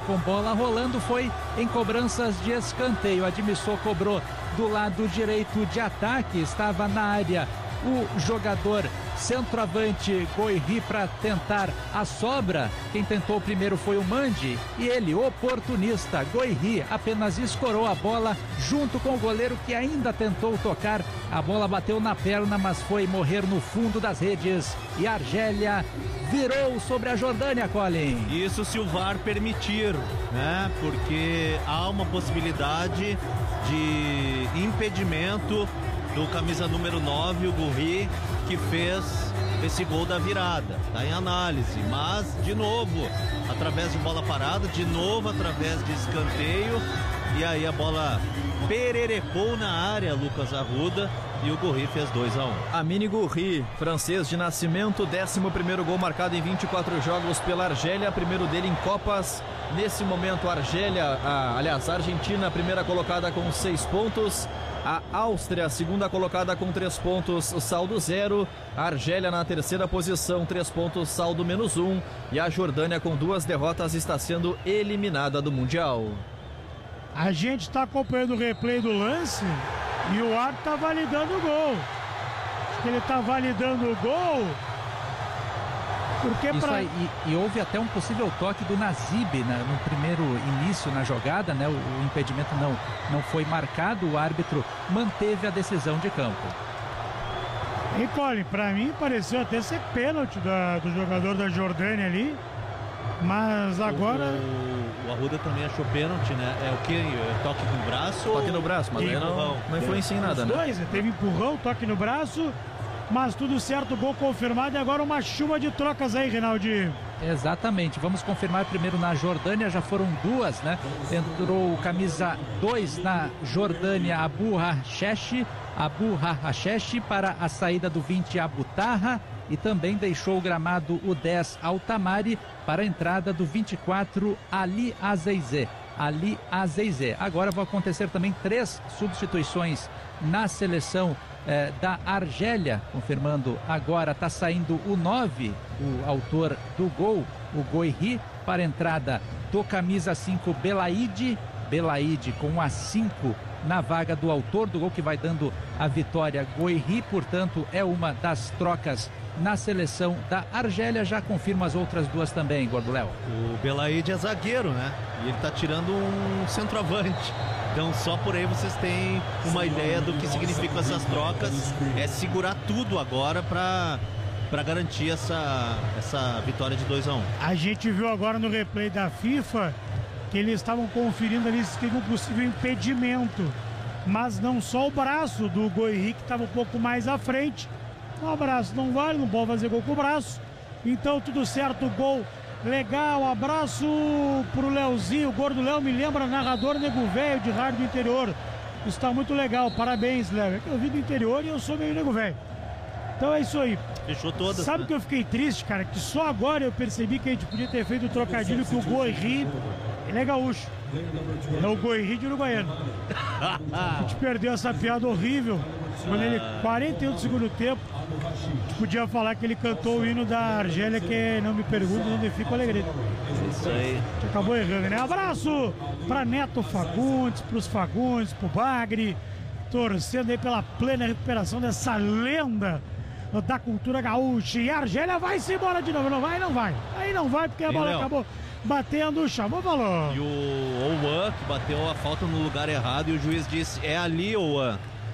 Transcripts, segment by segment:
com bola rolando foi em cobranças de escanteio. Admissor cobrou do lado direito de ataque, estava na área o jogador centroavante Goihi para tentar a sobra. Quem tentou primeiro foi o Mandi e ele, oportunista, Goihi, apenas escorou a bola junto com o goleiro que ainda tentou tocar. A bola bateu na perna, mas foi morrer no fundo das redes e a Argélia virou sobre a Jordânia, Colin. Isso se o VAR permitir, né? Porque há uma possibilidade de impedimento do camisa número 9, o Goihi, que fez esse gol da virada. Está em análise, mas de novo, através de bola parada, de novo através de escanteio, e aí a bola pererecou na área, Lucas Arruda, e o Goihi fez 2-1. Amine Goihi, francês de nascimento, 11º gol marcado em 24 jogos pela Argélia, primeiro dele em Copas. Nesse momento a a Argentina, primeira colocada com 6 pontos. A Áustria, segunda colocada com 3 pontos, saldo 0. A Argélia na terceira posição, 3 pontos, saldo -1. E a Jordânia com 2 derrotas está sendo eliminada do Mundial. A gente está acompanhando o replay do lance e o árbitro está validando o gol. Acho que ele está validando o gol. Porque e houve até um possível toque do Nazib no primeiro início na jogada, né? O impedimento não foi marcado, o árbitro manteve a decisão de campo. E Colin, para mim pareceu até ser pênalti do jogador da Jordânia ali, mas agora... O Arruda também achou pênalti, né? É o que? Toque no braço? Toque no braço, mas não influencia em nada, né? Os dois, teve empurrão, toque no braço... Mas tudo certo, gol confirmado e agora uma chuva de trocas aí, Reinaldi. Exatamente, vamos confirmar primeiro na Jordânia, já foram 2, né? Entrou o camisa 2 na Jordânia, Abu Hasheshi para a saída do 20 Abu Taha e também deixou o gramado o 10 Altamari para a entrada do 24 Ali Azeizé. Agora vão acontecer também 3 substituições na seleção da Argélia, confirmando agora, está saindo o 9, o autor do gol, o Goihi, para a entrada do camisa 5 Belaid com a 5 na vaga do autor do gol, que vai dando a vitória. Goihi, portanto, é uma das trocas na seleção da Argélia. Já confirma as outras 2 também, Gordo Léo. O Belaid é zagueiro, né? E ele está tirando um centroavante. Então só por aí vocês têm uma ideia do que significam essas trocas. É segurar tudo agora para garantir essa vitória de 2-1. A gente viu agora no replay da FIFA que eles estavam conferindo ali se teve um possível impedimento. Mas não só o braço do Goihi, que estava um pouco mais à frente. O braço não vale, não pode fazer gol com o braço. Então tudo certo, gol legal, abraço pro Leozinho, o Gordo Léo me lembra narrador nego velho de rádio do interior. Está muito legal, parabéns, Léo. É que eu vim do interior e eu sou meio nego velho. Então é isso aí. Fechou todas. Sabe que eu fiquei triste, cara? Que só agora eu percebi que a gente podia ter feito o trocadilho que o Goihi, ele é gaúcho. É o Goihi de uruguaiano. A gente perdeu essa piada horrível. Quando ele, 41 do segundo tempo, a gente podia falar que ele cantou o hino da Argélia, que não me pergunta onde fica o Alegrete. Isso aí. A gente acabou errando, né? Abraço pra Neto Fagundes, pros Fagundes, pro Bagre, torcendo aí pela plena recuperação dessa lenda da cultura gaúcha. E a Argélia vai-se embora de novo. Não vai, não vai. Aí não vai porque a bola acabou batendo, chamou, falou. E o Ouan, que bateu a falta no lugar errado, e o juiz disse, é ali, Ouan.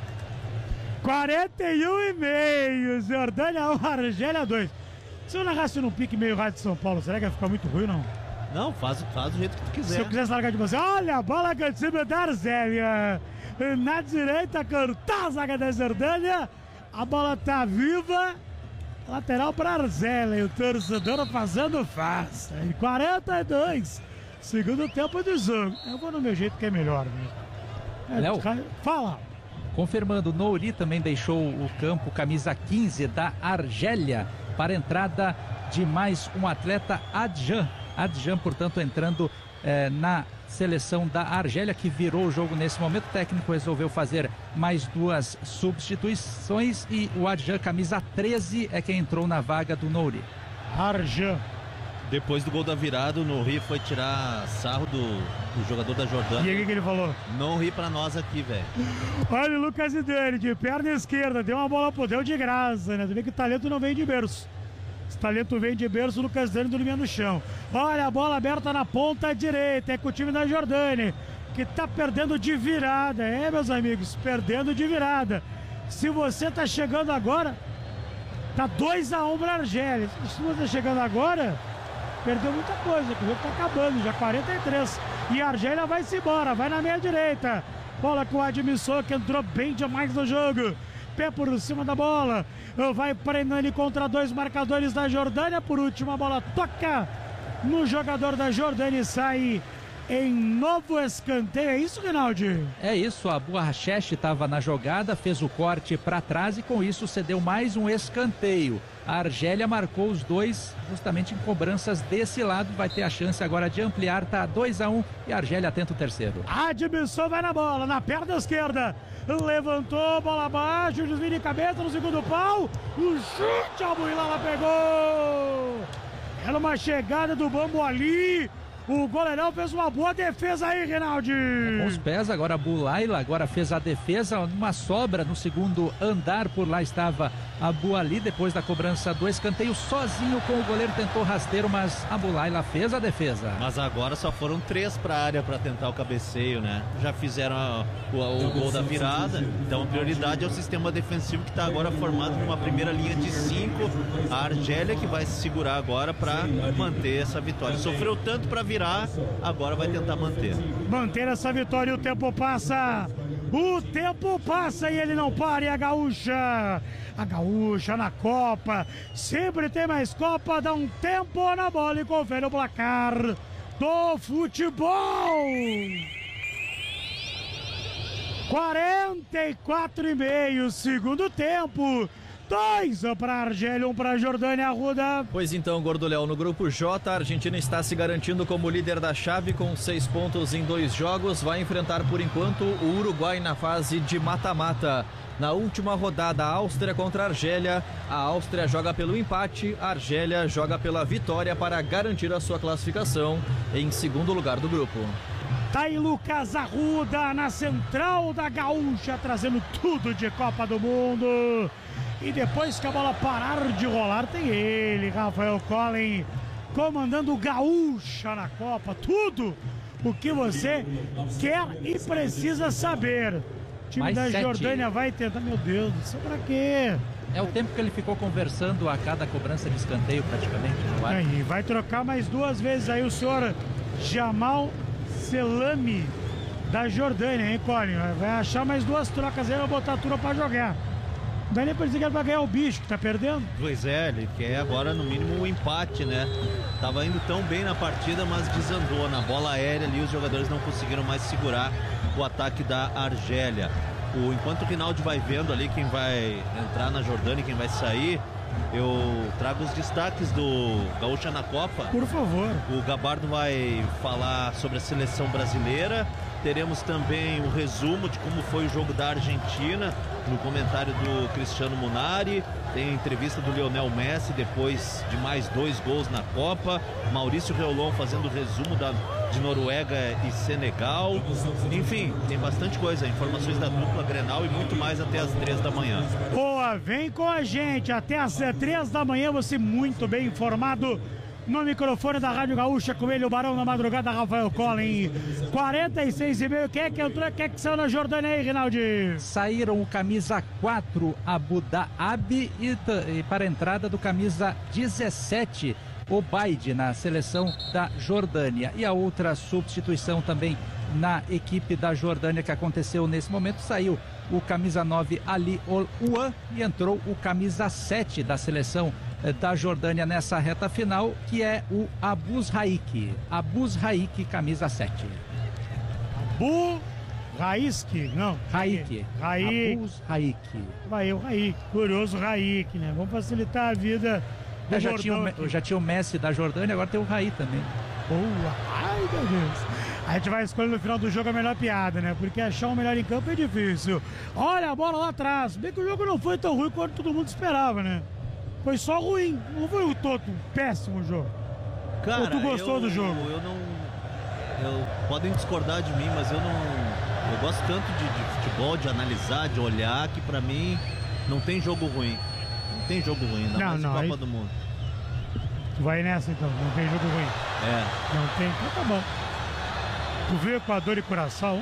41,5, Jordânia 1, Argélia 2. Se eu narrasse num pique meio rádio de São Paulo, será que ia ficar muito ruim, não? Não, faz do jeito que tu quiser. Se eu quisesse largar de você, olha a bola que eu time da Argélia. Na direita, cortar a zaga da Jordânia. A bola tá viva. Lateral para Argélia. E o torcedor fazendo fácil. 42. Segundo tempo de jogo. Eu vou no meu jeito que é melhor. Léo, fala. Confirmando, Nouri também deixou o campo, camisa 15 da Argélia, para a entrada de mais um atleta, Adjan. Adjan, portanto, entrando na seleção da Argélia, que virou o jogo nesse momento. O técnico resolveu fazer mais 2 substituições e o Adjan, camisa 13, é quem entrou na vaga do Nouri. Arjan. Depois do gol da virada, o Nouri foi tirar sarro do jogador da Jordânia. E aí o que ele falou? Não ri pra nós aqui, velho. Olha o Lucas Idani, de perna esquerda, deu uma bola pro Deu de graça, né? Tu vê que o talento não vem de berço. Esse talento vem de berço, o Lucas Idani dormia no chão. Olha a bola aberta na ponta direita, é com o time da Jordânia, que tá perdendo de virada, meus amigos, perdendo de virada. Se você tá chegando agora, tá 2-1 pra Argélia. Se você tá chegando agora, perdeu muita coisa, o jogo tá acabando, já 43. E a Argélia vai-se embora, vai na meia direita. Bola com o Admissor, que entrou bem demais no jogo. Pé por cima da bola, vai prendendo ele contra dois marcadores da Jordânia. Por último, a bola toca no jogador da Jordânia e sai em novo escanteio. É isso, Rinaldi? É isso, a Buarcheche estava na jogada, fez o corte para trás e com isso cedeu mais um escanteio. A Argélia marcou os dois justamente em cobranças desse lado, vai ter a chance agora de ampliar, tá 2-1 e a Argélia tenta o terceiro. Admissão vai na bola, na perna esquerda, levantou, bola abaixo, desvio de cabeça no segundo pau, o chute, a Builala pegou! Era uma chegada do Bambu ali. O goleirão fez uma boa defesa aí, Rinaldi. Com os pés, agora a Bulaila agora fez a defesa, uma sobra no segundo andar, por lá estava a Buali, depois da cobrança do escanteio, sozinho com o goleiro, tentou rasteiro, mas a Bulaila fez a defesa. Mas agora só foram 3 para a área para tentar o cabeceio, né? Já fizeram o gol da virada, então a prioridade é o sistema defensivo que está agora formado numa primeira linha de 5. A Argélia que vai se segurar agora para manter essa vitória. Sofreu tanto para virar, agora vai tentar manter. Manter essa vitória, o tempo passa. O tempo passa e ele não para. E a Gaúcha na Copa, sempre tem mais Copa, dá um tempo na bola e confere o placar do futebol. 44,5, segundo tempo. 2 para a Argélia, 1 para a Jordânia, Arruda. Pois então, Gordoléu, no grupo J, a Argentina está se garantindo como líder da chave com 6 pontos em 2 jogos. Vai enfrentar, por enquanto, o Uruguai na fase de mata-mata. Na última rodada, a Áustria contra a Argélia. A Áustria joga pelo empate, a Argélia joga pela vitória para garantir a sua classificação em segundo lugar do grupo. Tá aí Lucas Arruda na central da Gaúcha, trazendo tudo de Copa do Mundo. E depois que a bola parar de rolar, tem ele, Rafael Collin, comandando o Gaúcha na Copa. Tudo o que você quer e precisa saber. O time Mais da 7. Jordânia vai tentar. Meu Deus, isso pra quê? É o tempo que ele ficou conversando a cada cobrança de escanteio praticamente no ar. E vai trocar mais 2 vezes aí o senhor Jamal Selami da Jordânia, hein, Collin? Vai achar mais 2 trocas aí, vai botar a turma pra jogar. Não dá nem pra dizer que ele vai ganhar o bicho que tá perdendo. Pois é, ele quer agora no mínimo um empate, né? Tava indo tão bem na partida, mas desandou na bola aérea ali, os jogadores não conseguiram mais segurar o ataque da Argélia. Enquanto o Rinaldi vai vendo ali quem vai entrar na Jordânia e quem vai sair, eu trago os destaques do Gaúcha na Copa. Por favor. O Gabardo vai falar sobre a seleção brasileira. Teremos também um resumo de como foi o jogo da Argentina, no comentário do Cristiano Munari. Tem a entrevista do Lionel Messi depois de mais 2 gols na Copa. Maurício Reolon fazendo o resumo de Noruega e Senegal. Enfim, tem bastante coisa. Informações da dupla Grenal e muito mais até as 3 da manhã. Boa, vem com a gente. Até as 3 da manhã, você muito bem informado. No microfone da Rádio Gaúcha, com ele, o Barão da Madrugada, Rafael Collin. 46,5. Quem é que entrou? Quem é que saiu na Jordânia aí, Rinaldi? Saíram o camisa 4, Abu Dhabi, e para a entrada do camisa 17, Obaide, na seleção da Jordânia. E a outra substituição também na equipe da Jordânia que aconteceu nesse momento, saiu o camisa 9, Ali Ol-Uan, e entrou o camisa 7 da seleção da Jordânia nessa reta final, que é o Abus Raik. Abus Raik, camisa 7. Abu Raik, não. Raik. Abus Raik. Vai, o Raik. Curioso Raik, né? Vamos facilitar a vida do já tinha o Messi da Jordânia, agora tem o Raik também. Boa. Ai, meu Deus. A gente vai escolher no final do jogo a melhor piada, né? Porque achar o melhor em campo é difícil. Olha a bola lá atrás. Bem que o jogo não foi tão ruim quanto todo mundo esperava, né? Foi só ruim. Não foi o todo péssimo jogo. Cara, ou tu gostou do jogo? Podem discordar de mim, mas eu gosto tanto de futebol, de analisar, de olhar, que pra mim não tem jogo ruim. Não tem jogo ruim, não, Copa aí... do Mundo. Tu vai nessa então, não tem jogo ruim. Não tem, então tá bom. Tu viu Equador e Curaçao?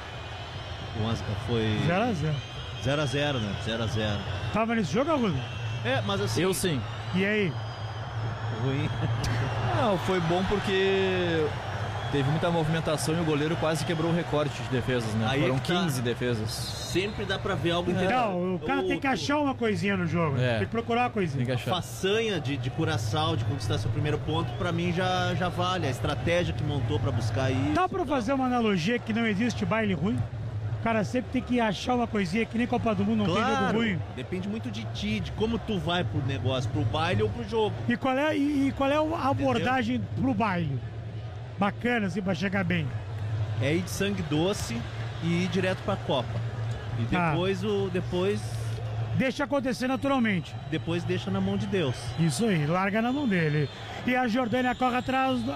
Foi 0x0. 0x0, né? 0x0. Tava nesse jogo, Arruda? Mas assim... Eu sim. E aí? Ruim. Não, foi bom porque teve muita movimentação e o goleiro quase quebrou o recorde de defesas, né? Foram 15 defesas. Sempre dá pra ver algo interessante. Não, o cara tem que achar uma coisinha no jogo. Tem que procurar uma coisinha. Tem que achar. A façanha de Curaçao, de conquistar seu primeiro ponto, pra mim já vale. A estratégia que montou pra buscar isso. Dá pra fazer uma analogia que não existe baile ruim? O cara sempre tem que achar uma coisinha que nem Copa do Mundo, não tem jogo ruim. Depende muito de ti, de como tu vai pro negócio, pro baile ou pro jogo. E qual é a abordagem pro baile? Bacana, assim, pra chegar bem. É ir de sangue doce e ir direto pra Copa. E depois... Deixa acontecer naturalmente. Depois deixa na mão de Deus. Isso aí, larga na mão dele. E a Jordânia corre atrás do...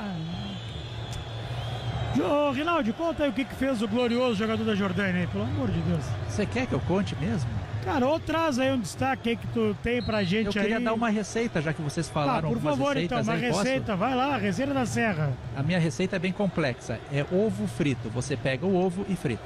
Ô, Rinaldi, conta aí o que fez o glorioso jogador da Jordânia aí, pelo amor de Deus. Você quer que eu conte mesmo? Cara, ou traz aí um destaque aí que tu tem pra gente aí. Eu queria dar uma receita, já que vocês falaram por favor, então, uma receita. Vai lá, receita da Serra. A minha receita é bem complexa. É ovo frito. Você pega o ovo e frita.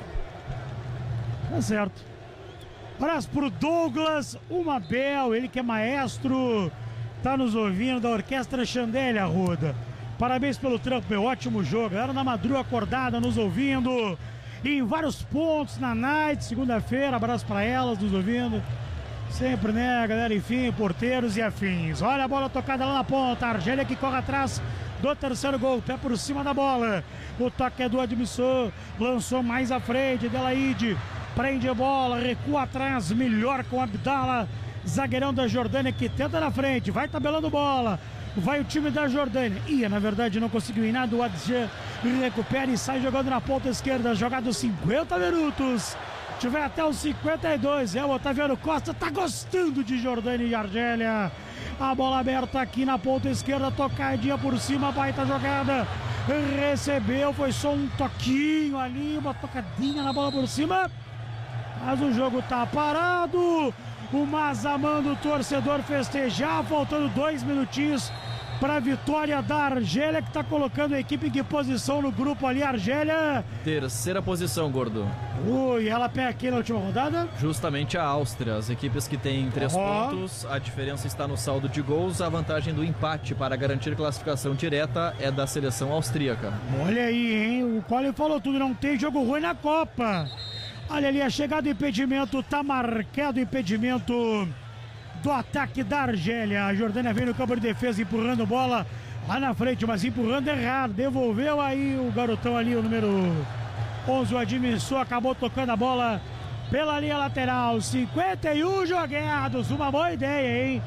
Tá certo. Abraço pro Douglas Umabel, ele que é maestro, tá nos ouvindo, da Orquestra Chandélia, Arruda. Parabéns pelo trampo, meu ótimo jogo. Galera da madruga acordada nos ouvindo. Em vários pontos na night, segunda-feira. Abraço pra elas nos ouvindo. Sempre, né, galera? Enfim, porteiros e afins. Olha a bola tocada lá na ponta. Argélia que corre atrás do terceiro gol. Pé por cima da bola. O toque é do Admissor. Lançou mais à frente. Delaide prende a bola. Recua atrás. Melhor com Abdala. Zagueirão da Jordânia que tenta na frente. Vai tabelando bola. Vai o time da Jordânia. Na verdade não conseguiu ir nada. O Adjan recupera e sai jogando na ponta esquerda. Jogado 50 minutos. Tiver até os 52. O Otaviano Costa tá gostando de Jordânia e Argélia. A bola aberta aqui na ponta esquerda. Tocadinha por cima. Baita jogada. Recebeu. Foi só um toquinho ali. Uma tocadinha na bola por cima. Mas o jogo tá parado. O Maza manda o torcedor festejar, faltando 2 minutinhos para a vitória da Argélia, que está colocando a equipe em que posição no grupo ali, Argélia? Terceira posição, Gordo. E ela pega aqui na última rodada? Justamente a Áustria, as equipes que têm 3 pontos, a diferença está no saldo de gols, a vantagem do empate para garantir classificação direta é da seleção austríaca. Olha aí, hein, o Colin falou tudo, não tem jogo ruim na Copa. Olha ali a chegada do impedimento, tá marcado o impedimento do ataque da Argélia. A Jordânia vem no campo de defesa empurrando bola lá na frente, mas empurrando errado. Devolveu aí o garotão ali, o número 11, o Admissor, acabou tocando a bola pela linha lateral. 51 jogados, uma boa ideia, hein?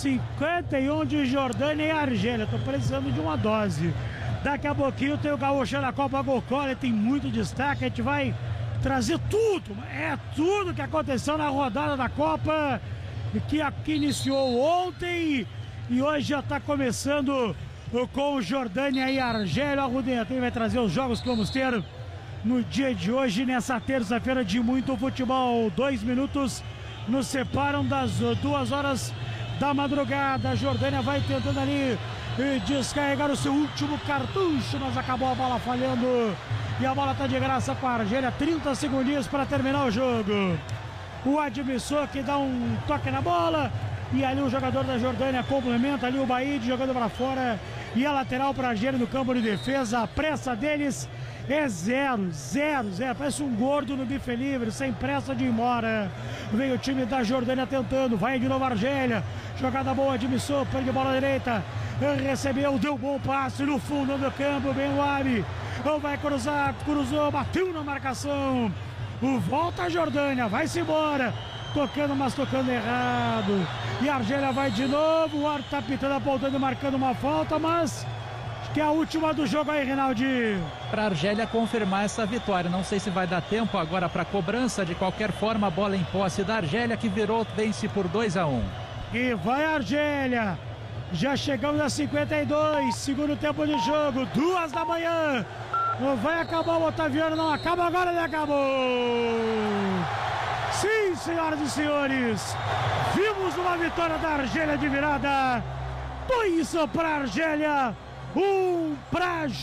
51 de Jordânia e Argélia. Tô precisando de uma dose. Daqui a pouquinho tem o Gaúcho na Copa Gol-Cola, tem muito destaque, a gente vai trazer tudo que aconteceu na rodada da Copa, que iniciou ontem e hoje já está começando com Jordânia e Argélia. A Rudinha vai trazer os jogos que vamos ter no dia de hoje, nessa terça-feira de muito futebol. 2 minutos nos separam das 2 horas da madrugada. A Jordânia vai tentando ali descarregar o seu último cartucho, mas acabou a bola falhando. E a bola está de graça com a Argélia. 30 segundinhos para terminar o jogo. O Admissor que dá um toque na bola. E ali o jogador da Jordânia complementa ali o Baíde jogando para fora. E a lateral para a Argélia no campo de defesa. A pressa deles é 0. Parece um gordo no bife livre, sem pressa de ir embora. Vem o time da Jordânia tentando. Vai de novo a Argélia. Jogada boa, Admissor. Perde a bola direita. Recebeu, deu bom passe no fundo do campo. Bem o Abi. Vai cruzar, cruzou, bateu na marcação. Volta a Jordânia, vai-se embora. Tocando, mas tocando errado. E a Argélia vai de novo. O árbitro tá pitando, apontando, marcando uma falta, mas acho que é a última do jogo aí, Rinaldi. Para a Argélia confirmar essa vitória. Não sei se vai dar tempo agora para cobrança. De qualquer forma, a bola em posse da Argélia, que vence por 2-1. E vai a Argélia. Já chegamos a 52, segundo tempo de jogo, 2 da manhã. Não vai acabar o Otaviano, não acaba agora, ele acabou. Sim, senhoras e senhores, vimos uma vitória da Argélia de virada. 2 para a Argélia, 1 para a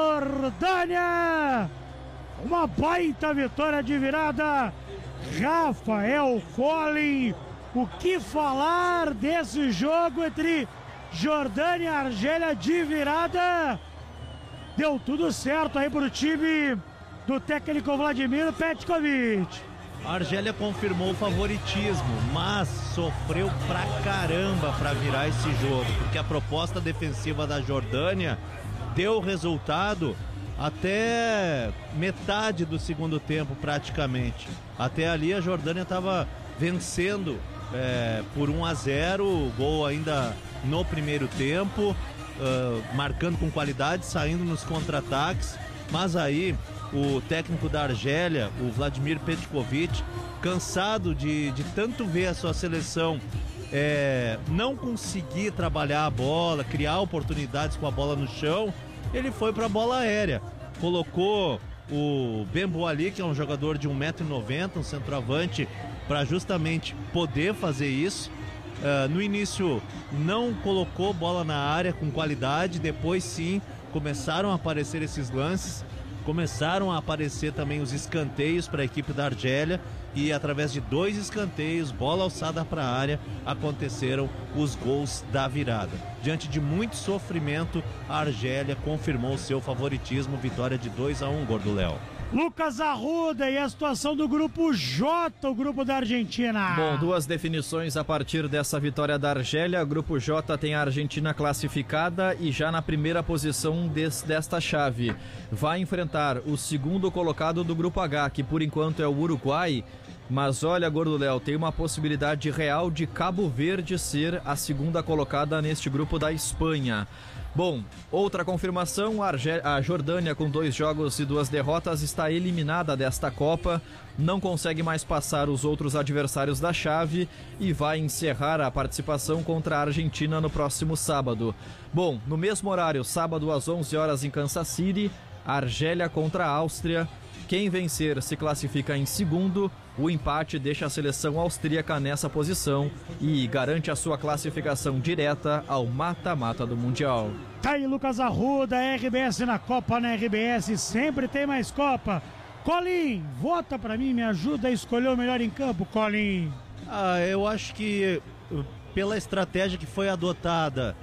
Jordânia. Uma baita vitória de virada. Rafael Collin, o que falar desse jogo entre Jordânia e Argélia de virada? Deu tudo certo aí pro time do técnico Vladimir Petkovic. A Argélia confirmou o favoritismo, mas sofreu pra caramba pra virar esse jogo, porque a proposta defensiva da Jordânia deu resultado até metade do segundo tempo praticamente. Até ali a Jordânia estava vencendo por 1-0, gol ainda no primeiro tempo, marcando com qualidade, saindo nos contra-ataques, mas aí o técnico da Argélia, o Vladimir Petkovic, cansado de tanto ver a sua seleção não conseguir trabalhar a bola, criar oportunidades com a bola no chão, ele foi para a bola aérea. Colocou o Bembo Ali, que é um jogador de 1,90 m, um centroavante, para justamente poder fazer isso. No início não colocou bola na área com qualidade, depois sim começaram a aparecer esses lances, começaram a aparecer também os escanteios para a equipe da Argélia, e através de 2 escanteios, bola alçada para a área, aconteceram os gols da virada. Diante de muito sofrimento, a Argélia confirmou seu favoritismo, vitória de 2-1, Gordo Léo. Lucas Arruda, e a situação do grupo J, o grupo da Argentina? Bom, 2 definições a partir dessa vitória da Argélia. O grupo J tem a Argentina classificada e já na primeira posição desta chave. Vai enfrentar o segundo colocado do grupo H, que por enquanto é o Uruguai. Mas olha, Gordo Léo, tem uma possibilidade real de Cabo Verde ser a segunda colocada neste grupo da Espanha. Bom, outra confirmação, a Jordânia, com 2 jogos e 2 derrotas, está eliminada desta Copa, não consegue mais passar os outros adversários da chave e vai encerrar a participação contra a Argentina no próximo sábado. Bom, no mesmo horário, sábado às 11 horas em Kansas City, Argélia contra a Áustria. Quem vencer se classifica em segundo, o empate deixa a seleção austríaca nessa posição e garante a sua classificação direta ao mata-mata do Mundial. Tá aí Lucas Arruda, RBS na Copa, na RBS sempre tem mais Copa. Collin, vota pra mim, me ajuda a escolher o melhor em campo, Collin. Eu acho que pela estratégia que foi adotada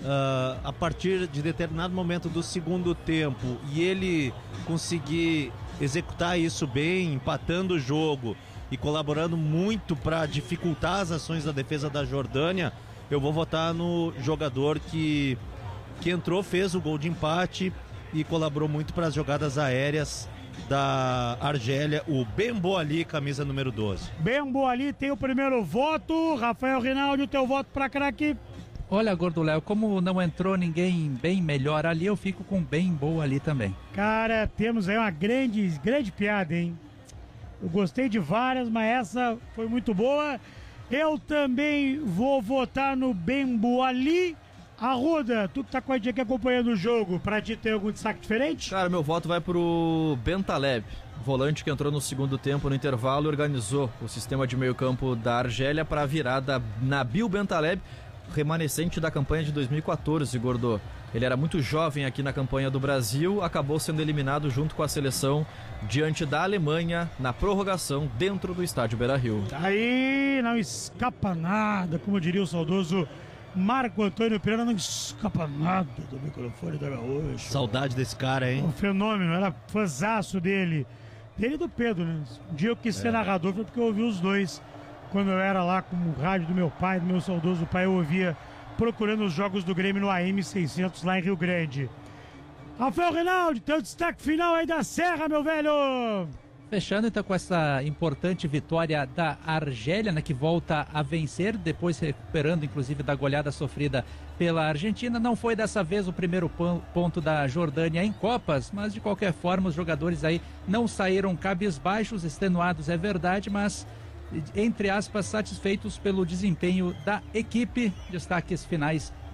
a partir de determinado momento do segundo tempo e ele conseguir executar isso bem, empatando o jogo e colaborando muito para dificultar as ações da defesa da Jordânia, eu vou votar no jogador que entrou, fez o gol de empate e colaborou muito para as jogadas aéreas da Argélia, o Bembo Ali, camisa número 12. Bembo Ali tem o primeiro voto. Rafael Rinaldi, o teu voto para craque? Olha, Gordo Léo, como não entrou ninguém bem melhor ali, eu fico com bem boa ali também. Cara, temos aí uma grande piada, hein? Eu gostei de várias, mas essa foi muito boa. Eu também vou votar no Bembo Ali. Arruda, tu que tá com a gente aqui acompanhando o jogo, pra ti tem algum destaque diferente? Cara, meu voto vai pro Bentaleb, volante que entrou no segundo tempo no intervalo e organizou o sistema de meio campo da Argélia para a virada. Nabil Bentaleb, remanescente da campanha de 2014, Gordo. Ele era muito jovem aqui na campanha do Brasil, acabou sendo eliminado junto com a seleção diante da Alemanha na prorrogação dentro do estádio Beira-Rio. Aí não escapa nada, como diria o saudoso Marco Antônio Pereira, não escapa nada do microfone da Gaúcha. Saudade desse cara, hein? Um fenômeno, era fãzaço dele. Dele e do Pedro, né? Um dia eu quis ser narrador, foi porque eu ouvi os dois. Quando eu era lá com o rádio do meu pai, do meu saudoso pai, eu ouvia procurando os jogos do Grêmio no AM 600 lá em Rio Grande. Rafael Rinaldi, teu destaque final aí da Serra, meu velho! Fechando então com essa importante vitória da Argélia, né, que volta a vencer, depois recuperando inclusive da goleada sofrida pela Argentina. Não foi dessa vez o primeiro ponto da Jordânia em Copas, mas de qualquer forma os jogadores aí não saíram cabisbaixos, extenuados é verdade, mas entre aspas satisfeitos pelo desempenho da equipe. Destaques finais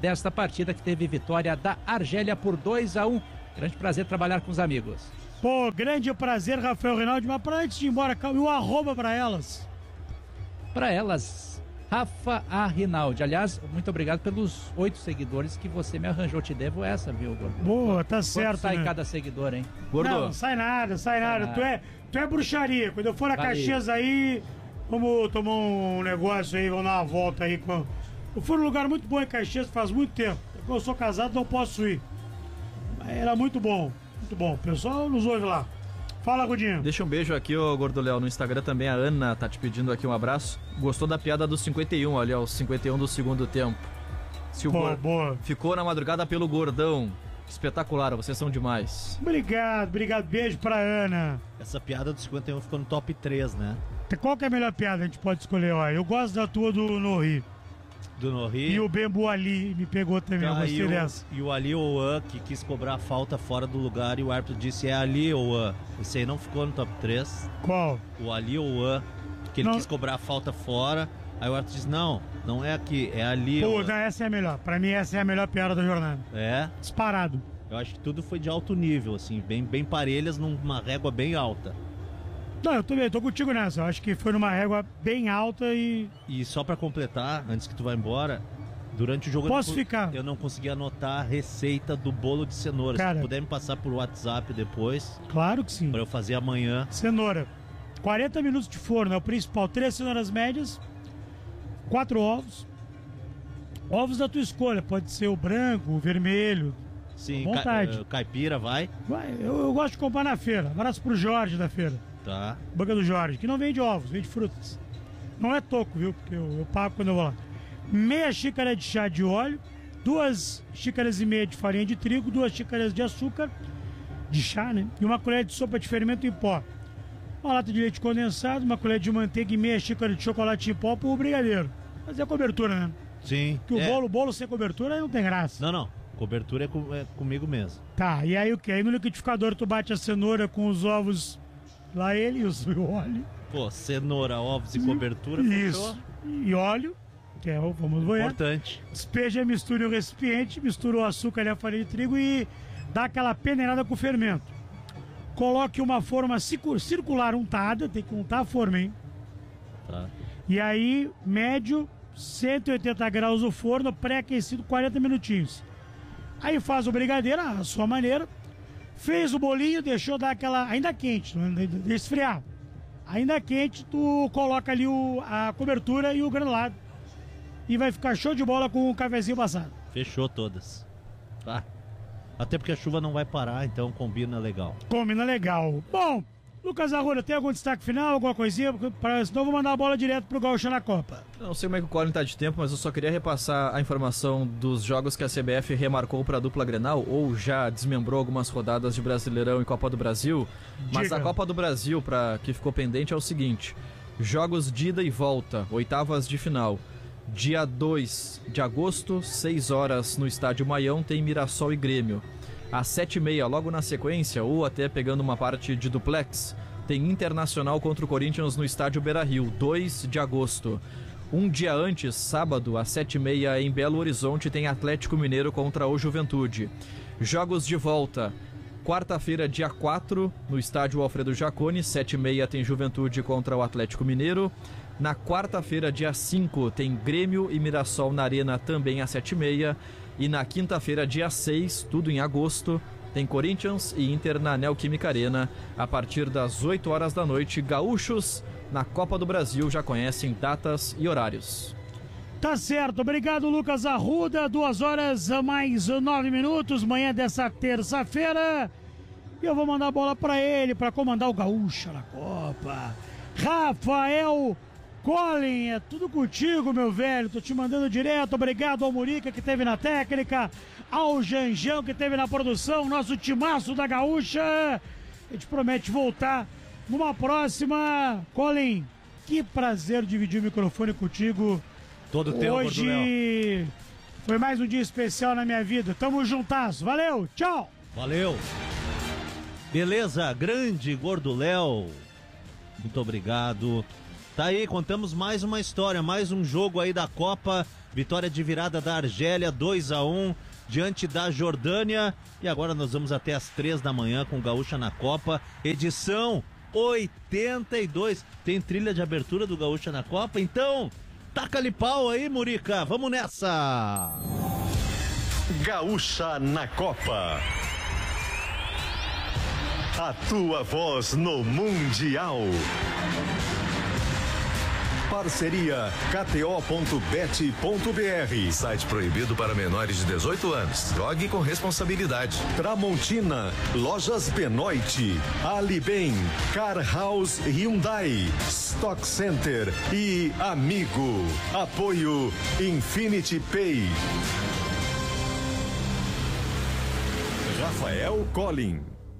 desta partida que teve vitória da Argélia por 2-1. Grande prazer trabalhar com os amigos. Pô, grande prazer, Rafael Reinaldi, mas para antes de ir embora, e o arroba para elas? Para elas, Rafa A. Rinaldi. Aliás, muito obrigado pelos 8 seguidores que você me arranjou. Te devo essa, viu, Gordo? Boa, tá certo. Quanto sai né? cada seguidor, hein? Gordo. Não, sai nada. Tu é bruxaria. Quando eu for a Caxias aí, vamos tomar um negócio aí, vamos dar uma volta aí. Eu fui num lugar muito bom em Caxias faz muito tempo. Eu sou casado, não posso ir. Mas era muito bom, muito bom. O pessoal nos ouve lá. Fala, Godinho. Deixa um beijo aqui, ô Gordo Léo, no Instagram também. A Ana tá te pedindo aqui um abraço. Gostou da piada dos 51, ali, ó, os 51 do segundo tempo. Se o Boa. Ficou na madrugada pelo Gordão. Espetacular, vocês são demais. Obrigado. Beijo pra Ana. Essa piada do 51 ficou no top 3, né? Qual que é a melhor piada? A gente pode escolher, ó. Eu gosto da tua do Norri. Do Norri. E o Bembo Ali me pegou também, eu gostei dessa. E o Ali Ouan, que quis cobrar a falta fora do lugar e o árbitro disse é Ali Ouan. Esse aí não ficou no top 3. Qual? O Ali Ouan, que ele quis cobrar a falta fora. Aí o árbitro disse, não é aqui, é Ali Ouan. Pô, essa é a melhor. Pra mim essa é a melhor piada da jornada. É? Disparado. Eu acho que tudo foi de alto nível, assim, bem parelhas, numa régua bem alta. Não, eu tô contigo nessa. Eu acho que foi numa régua bem alta e... E só pra completar, antes que tu vá embora, durante o jogo eu não consegui anotar a receita do bolo de cenoura. Cara, se puder me passar por WhatsApp depois. Claro que sim. Pra eu fazer amanhã. Cenoura. 40 minutos de forno é o principal. 3 cenouras médias, 4 ovos. Ovos da tua escolha. Pode ser o branco, o vermelho. Sim, vontade. Caipira, vai. Eu gosto de comprar na feira. Abraço pro Jorge da feira. Tá. Banca do Jorge, que não vende ovos, vende frutas. Não é toco, viu? Porque eu pago quando eu vou lá. Meia xícara de chá de óleo, 2 xícaras e meia de farinha de trigo, 2 xícaras de açúcar, de chá, né? E uma colher de sopa de fermento em pó. Uma lata de leite condensado, uma colher de manteiga e meia xícara de chocolate em pó pro brigadeiro. Fazer a cobertura, né? Sim. Porque o bolo sem cobertura aí não tem graça. Não. Cobertura é comigo mesmo. Tá, e aí o que? Aí no liquidificador tu bate a cenoura com os ovos, lá ele e o óleo. Pô, cenoura, ovos e cobertura, isso. Fechou? E óleo, que é o famoso voyeur. Importante. Despeja, mistura em um recipiente, mistura o açúcar e a farinha de trigo e dá aquela peneirada com o fermento. Coloque uma forma circular untada, tem que untar a forma, hein? Tá. E aí, médio, 180 graus o forno, pré-aquecido, 40 minutinhos. Aí faz o brigadeiro, a sua maneira. Fez o bolinho, deixou dar aquela... Ainda quente, não deixa esfriar. Ainda quente, tu coloca ali a cobertura e o granulado. E vai ficar show de bola com o cafezinho passado. Fechou todas. Tá. Até porque a chuva não vai parar, então combina legal. Combina legal. Bom, Lucas Arruda, tem algum destaque final, alguma coisinha? Senão eu vou mandar a bola direto pro Gaúcho na Copa. Eu não sei como é que o Colin tá de tempo, mas eu só queria repassar a informação dos jogos que a CBF remarcou para a dupla Grenal, ou já desmembrou algumas rodadas de Brasileirão e Copa do Brasil. Mas a Copa do Brasil, que ficou pendente, é o seguinte: jogos de ida e volta, oitavas de final. Dia 2 de agosto, 6 horas no Estádio Maião, tem Mirassol e Grêmio. Às 7h30, logo na sequência, ou até pegando uma parte de duplex, tem Internacional contra o Corinthians no Estádio Beira-Rio, 2 de agosto. Um dia antes, sábado, às 7h30, em Belo Horizonte, tem Atlético Mineiro contra o Juventude. Jogos de volta. Quarta-feira, dia 4, no Estádio Alfredo Jaconi, 7h30, tem Juventude contra o Atlético Mineiro. Na quarta-feira, dia 5, tem Grêmio e Mirassol na Arena, também às 7h30. E na quinta-feira, dia 6, tudo em agosto, tem Corinthians e Inter na Neoquímica Arena. A partir das 8 horas da noite, gaúchos na Copa do Brasil já conhecem datas e horários. Tá certo, obrigado Lucas Arruda, 2 horas mais 9 minutos, manhã dessa terça-feira. E eu vou mandar a bola pra ele, pra comandar o Gaúcha na Copa. Rafael Colin, é tudo contigo, meu velho. Tô te mandando direto. Obrigado ao Murica, que esteve na técnica, ao Janjão, que esteve na produção, nosso timaço da Gaúcha. A gente promete voltar numa próxima. Colin, que prazer dividir o microfone contigo. Todo teu, hoje foi mais um dia especial na minha vida. Tamo juntasso. Valeu, tchau. Valeu. Beleza, grande Gordo Léo. Muito obrigado. Tá aí, contamos mais uma história, mais um jogo aí da Copa. Vitória de virada da Argélia, 2-1 diante da Jordânia. E agora nós vamos até às 3 da manhã com o Gaúcha na Copa, edição 82. Tem trilha de abertura do Gaúcha na Copa? Então, taca-lhe pau aí, Murica. Vamos nessa! Gaúcha na Copa. A tua voz no Mundial. Parceria KTO.bet.br. Site proibido para menores de 18 anos. Jogue com responsabilidade. Tramontina, Lojas Benoit, Alibem, Car House Hyundai, Stock Center e Amigo. Apoio Infinity Pay. Rafael Collin.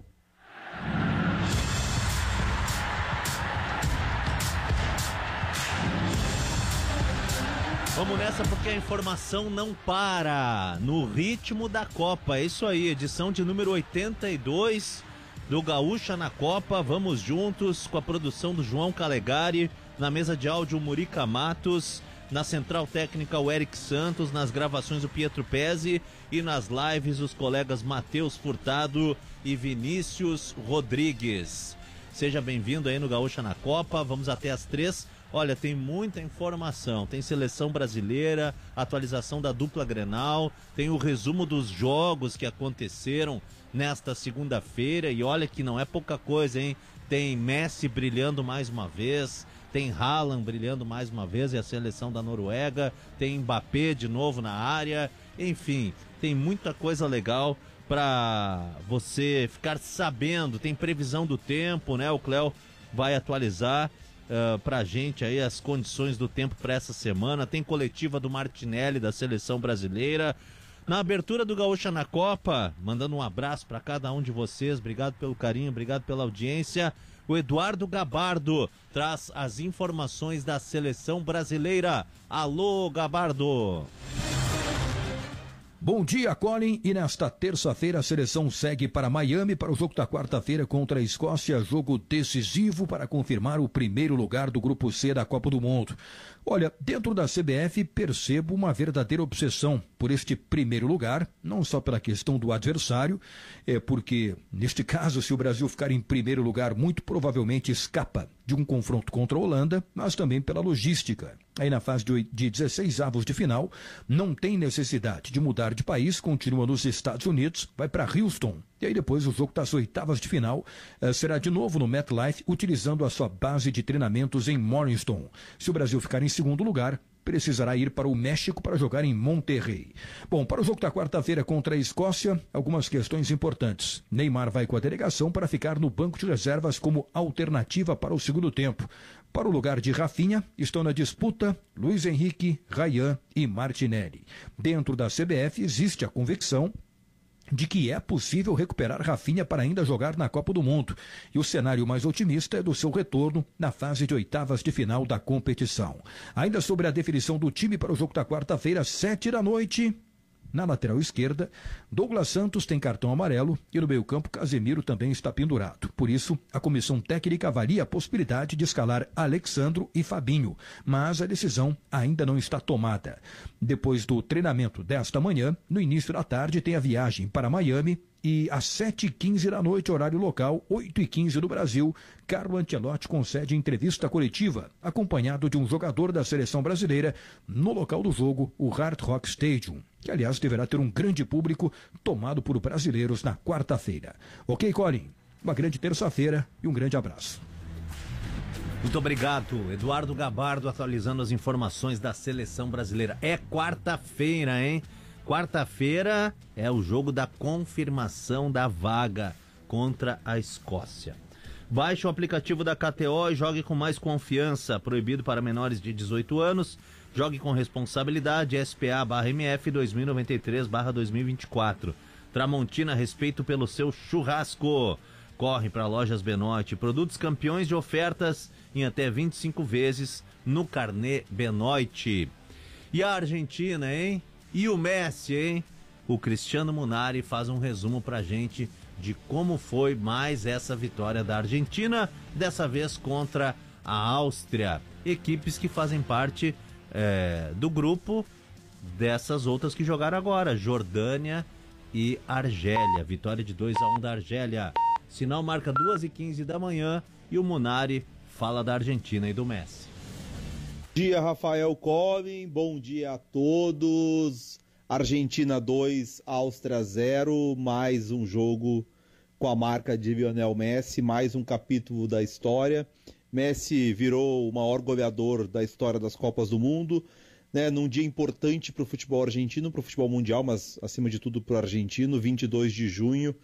Vamos nessa porque a informação não para no ritmo da Copa. É isso aí, edição de número 82 do Gaúcha na Copa. Vamos juntos com a produção do João Calegari, na mesa de áudio o Murica Matos, na central técnica o Eric Santos, nas gravações o Pietro Pezzi e nas lives os colegas Matheus Furtado e Vinícius Rodrigues. Seja bem-vindo aí no Gaúcha na Copa, vamos até às 3. Olha, tem muita informação, tem seleção brasileira, atualização da dupla Grenal, tem o resumo dos jogos que aconteceram nesta segunda-feira e olha que não é pouca coisa, hein? Tem Messi brilhando mais uma vez, tem Haaland brilhando mais uma vez e a seleção da Noruega, tem Mbappé de novo na área, enfim, tem muita coisa legal para você ficar sabendo, tem previsão do tempo, né? O Cléo vai atualizar pra gente aí as condições do tempo para essa semana, tem coletiva do Martinelli da seleção brasileira. Na abertura do Gaúcha na Copa, mandando um abraço para cada um de vocês, obrigado pelo carinho, obrigado pela audiência. O Eduardo Gabardo traz as informações da seleção brasileira. Alô, Gabardo! Bom dia, Colin. E nesta terça-feira a seleção segue para Miami para o jogo da quarta-feira contra a Escócia, jogo decisivo para confirmar o primeiro lugar do Grupo C da Copa do Mundo. Olha, dentro da CBF percebo uma verdadeira obsessão por este primeiro lugar, não só pela questão do adversário, porque, neste caso, se o Brasil ficar em primeiro lugar, muito provavelmente escapa de um confronto contra a Holanda, mas também pela logística. Aí na fase de 16 avos de final, não tem necessidade de mudar de país, continua nos Estados Unidos, vai para Houston. E aí depois o jogo das oitavas de final será de novo no MetLife, utilizando a sua base de treinamentos em Morningston. Se o Brasil ficar em segundo lugar, precisará ir para o México para jogar em Monterrey. Bom, para o jogo da quarta-feira contra a Escócia, algumas questões importantes. Neymar vai com a delegação para ficar no banco de reservas como alternativa para o segundo tempo. Para o lugar de Rafinha, estão na disputa Luiz Henrique, Ryan e Martinelli. Dentro da CBF existe a convicção de que é possível recuperar Rafinha para ainda jogar na Copa do Mundo. E o cenário mais otimista é do seu retorno na fase de oitavas de final da competição. Ainda sobre a definição do time para o jogo da quarta-feira, 7 da noite... Na lateral esquerda, Douglas Santos tem cartão amarelo e no meio-campo Casemiro também está pendurado. Por isso, a comissão técnica avalia a possibilidade de escalar Alexandro e Fabinho, mas a decisão ainda não está tomada. Depois do treinamento desta manhã, no início da tarde tem a viagem para Miami e às 7h15 da noite, horário local, 8h15 do Brasil, Carlo Ancelotti concede entrevista coletiva, acompanhado de um jogador da seleção brasileira, no local do jogo, o Hard Rock Stadium, que aliás deverá ter um grande público tomado por brasileiros na quarta-feira. Ok, Colin? Uma grande terça-feira e um grande abraço. Muito obrigado, Eduardo Gabardo, atualizando as informações da seleção brasileira. É quarta-feira, hein? Quarta-feira é o jogo da confirmação da vaga contra a Escócia. Baixe o aplicativo da KTO e jogue com mais confiança. Proibido para menores de 18 anos. Jogue com responsabilidade. SPA/MF 2093/2024. Tramontina, respeito pelo seu churrasco. Corre para Lojas Benoit. Produtos campeões de ofertas em até 25 vezes no carnê Benoit. E a Argentina, hein? E o Messi, hein? O Cristiano Munari faz um resumo pra gente de como foi mais essa vitória da Argentina, dessa vez contra a Áustria, equipes que fazem parte do grupo dessas outras que jogaram agora, Jordânia e Argélia. Vitória de 2-1 da Argélia. Sinal marca 2h15 da manhã e o Munari fala da Argentina e do Messi. Bom dia, Rafael Comen, bom dia a todos. Argentina 2, Áustria 0, mais um jogo com a marca de Lionel Messi, mais um capítulo da história. Messi virou o maior goleador da história das Copas do Mundo, né, num dia importante para o futebol argentino, para o futebol mundial, mas acima de tudo para o argentino, 22 de junho,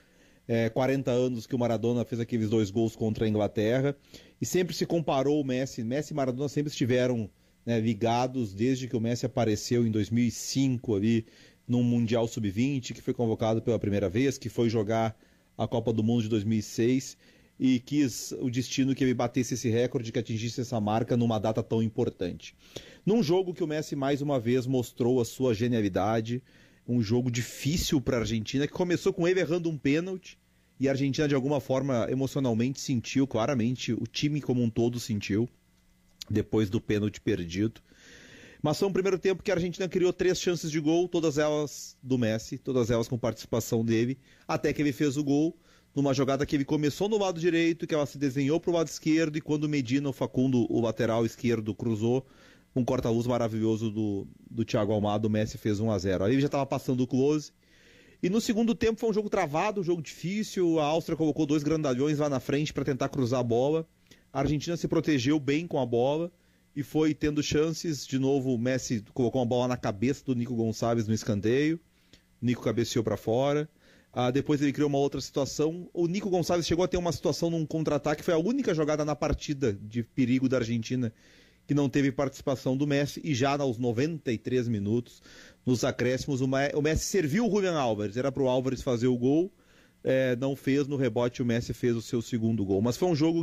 40 anos que o Maradona fez aqueles 2 gols contra a Inglaterra, e sempre se comparou o Messi e Maradona sempre estiveram, né, ligados desde que o Messi apareceu em 2005 ali num Mundial Sub-20, que foi convocado pela primeira vez, que foi jogar a Copa do Mundo de 2006 e quis o destino que ele batesse esse recorde, que atingisse essa marca numa data tão importante. Num jogo que o Messi mais uma vez mostrou a sua genialidade, um jogo difícil para a Argentina, que começou com ele errando um pênalti, e a Argentina de alguma forma emocionalmente sentiu, claramente o time como um todo sentiu, depois do pênalti perdido. Mas foi um primeiro tempo que a Argentina criou 3 chances de gol, todas elas do Messi, todas elas com participação dele, até que ele fez o gol, numa jogada que ele começou no lado direito, que ela se desenhou para o lado esquerdo, e quando o Medina, o Facundo, o lateral esquerdo, cruzou, um corta-luz maravilhoso do Thiago Almada, o Messi fez 1-0. Aí ele já estava passando o close. E no segundo tempo foi um jogo travado, um jogo difícil, a Áustria colocou 2 grandalhões lá na frente para tentar cruzar a bola. A Argentina se protegeu bem com a bola e foi tendo chances. De novo, o Messi colocou uma bola na cabeça do Nico Gonçalves no escanteio. O Nico cabeceou para fora. Depois ele criou uma outra situação. O Nico Gonçalves chegou a ter uma situação num contra-ataque. Foi a única jogada na partida de perigo da Argentina que não teve participação do Messi. E já aos 93 minutos, nos acréscimos, o Messi serviu o Julián Álvares. Era para o Álvares fazer o gol. Não fez, no rebote o Messi fez o seu segundo gol. Mas foi um jogo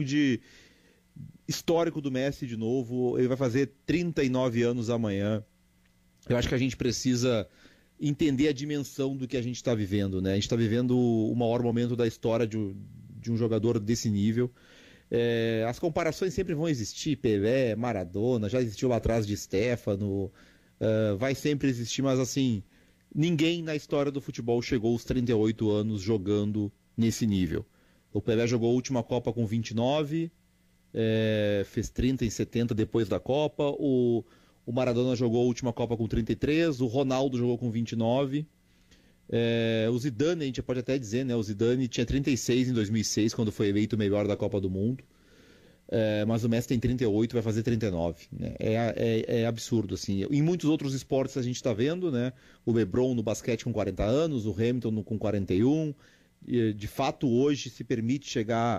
histórico do Messi de novo. Ele vai fazer 39 anos amanhã. Eu acho que a gente precisa entender a dimensão do que a gente está vivendo, né? A gente está vivendo o maior momento da história de um jogador desse nível. As comparações sempre vão existir, Pelé, Maradona, já existiu lá atrás de Stéfano, vai sempre existir, mas assim, ninguém na história do futebol chegou aos 38 anos jogando nesse nível. O Pelé jogou a última Copa com 29, fez 30 em 70 depois da Copa, o Maradona jogou a última Copa com 33, o Ronaldo jogou com 29, o Zidane, a gente pode até dizer, né? O Zidane tinha 36 em 2006, quando foi eleito o melhor da Copa do Mundo, mas o Messi tem 38, vai fazer 39, né? É absurdo, assim. Em muitos outros esportes a gente está vendo, né? O LeBron no basquete com 40 anos, o Hamilton com 41, e, de fato hoje se permite chegar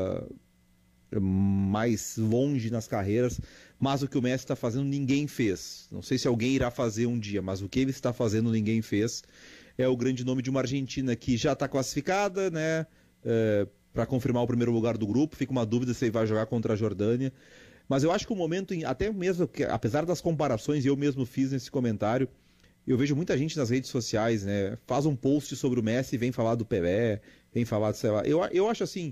mais longe nas carreiras, mas o que o Messi está fazendo ninguém fez. Não sei se alguém irá fazer um dia, mas o que ele está fazendo ninguém fez. É o grande nome de uma Argentina que já está classificada, né, para confirmar o primeiro lugar do grupo. Fica uma dúvida se ele vai jogar contra a Jordânia, mas eu acho que o momento, até mesmo, apesar das comparações, eu mesmo fiz nesse comentário, eu vejo muita gente nas redes sociais, né, faz um post sobre o Messi e vem falar do Pelé, vem falar do, sei lá. Eu acho assim,